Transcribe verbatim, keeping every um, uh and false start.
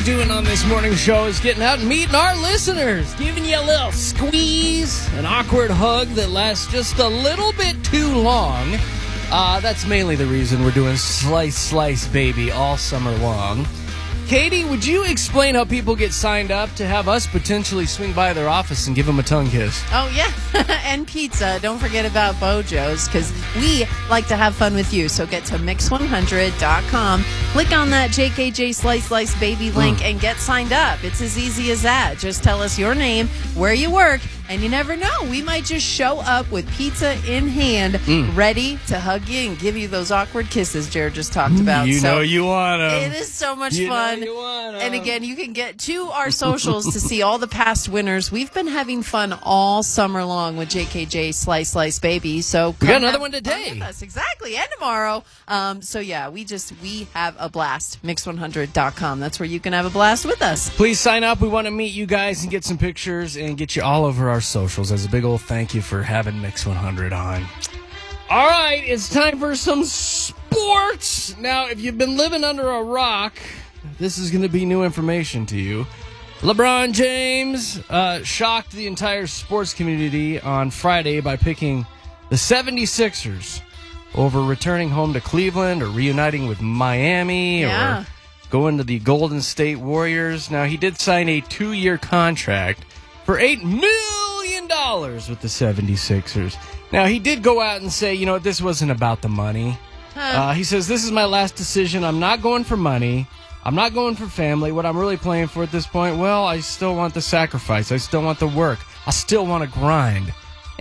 doing on this morning show is getting out and meeting our listeners, giving you a little squeeze, an awkward hug that lasts just a little bit too long. Uh, that's mainly the reason we're doing Slice Slice Baby all summer long. Katie, would you explain how people get signed up to have us potentially swing by their office and give them a tongue kiss? Oh, yeah. And pizza. Don't forget about Bojo's, because we like to have fun with you. So get to mix one hundred dot com, click on that J K J Slice Slice Baby link, mm. and get signed up. It's as easy as that. Just tell us your name, where you work, and you never know. We might just show up with pizza in hand, mm. ready to hug you and give you those awkward kisses Jared just talked about. You so know you want them. It is so much you fun. Know you want 'em. And again, you can get to our socials to see all the past winners. We've been having fun all summer long with J K J Slice Slice Baby. So we got another one today. Us. Exactly. And tomorrow. Um, so yeah, we just, we have a blast. mix one hundred dot com. That's where you can have a blast with us. Please sign up. We want to meet you guys and get some pictures and get you all over our socials as a big old thank you for having Mix one hundred on. All right, it's time for some sports. Now, if you've been living under a rock, this is going to be new information to you. LeBron James uh, shocked the entire sports community on Friday by picking the seventy-sixers over returning home to Cleveland or reuniting with Miami yeah. or going to the Golden State Warriors. Now, he did sign a two-year contract for eight million dollars with the seventy-sixers. Now, he did go out and say, you know, this wasn't about the money. Huh. Uh, he says, this is my last decision. I'm not going for money. I'm not going for family. What I'm really playing for at this point, well, I still want the sacrifice. I still want the work. I still want to grind.